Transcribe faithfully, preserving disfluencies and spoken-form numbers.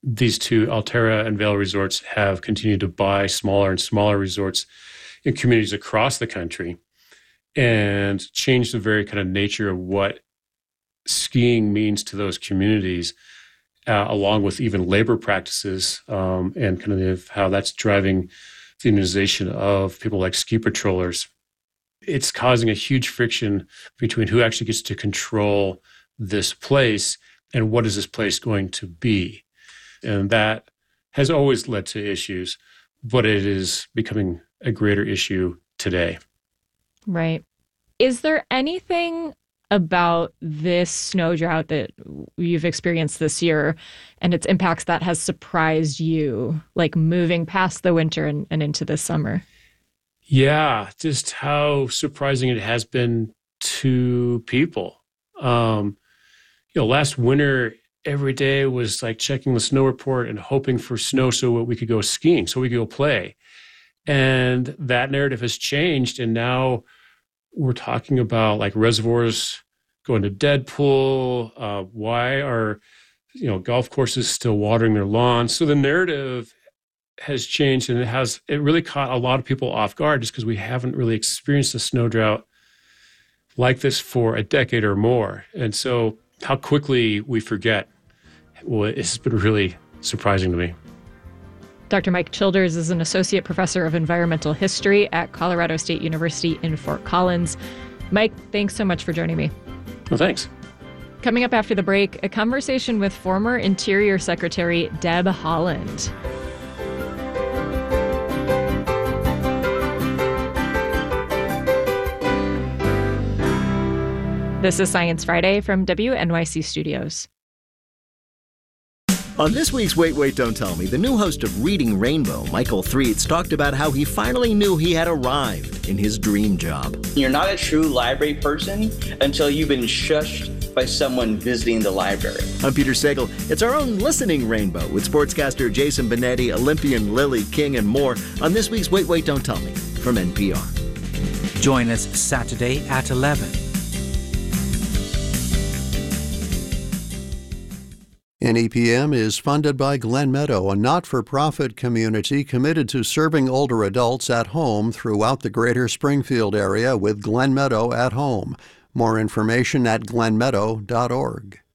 these two, Alterra and Vail Resorts, have continued to buy smaller and smaller resorts in communities across the country and change the very kind of nature of what skiing means to those communities, uh, along with even labor practices um, and kind of how that's driving the unionization of people like ski patrollers. It's causing a huge friction between who actually gets to control this place and what is this place going to be. And that has always led to issues, but it is becoming a greater issue today. Right. Is there anything about this snow drought that you've experienced this year and its impacts that has surprised you, like moving past the winter and, and into the summer? Yeah, just how surprising it has been to people. Um, you know, last winter, every day was like checking the snow report and hoping for snow so we could go skiing, so we could go play. And that narrative has changed. And now we're talking about like reservoirs going to dead pool. Uh, why are, you know, golf courses still watering their lawns? So the narrative has changed, and it has, it really caught a lot of people off guard just because we haven't really experienced a snow drought like this for a decade or more. And so how quickly we forget, well, it's been really surprising to me. Doctor Mike Childers is an associate professor of environmental history at Colorado State University in Fort Collins. Mike, thanks so much for joining me. Well, thanks. Coming up after the break, a conversation with former Interior Secretary Deb Haaland. This is Science Friday from W N Y C Studios. On this week's Wait, Wait, Don't Tell Me, the new host of Reading Rainbow, Michael Threets, talked about how he finally knew he had arrived in his dream job. You're not a true library person until you've been shushed by someone visiting the library. I'm Peter Sagal. It's our own listening rainbow with sportscaster Jason Benetti, Olympian Lily King, and more on this week's Wait, Wait, Don't Tell Me from N P R. Join us Saturday at eleven. N E P M is funded by Glen Meadow, a not-for-profit community committed to serving older adults at home throughout the greater Springfield area with Glen Meadow at Home. More information at glen meadow dot org.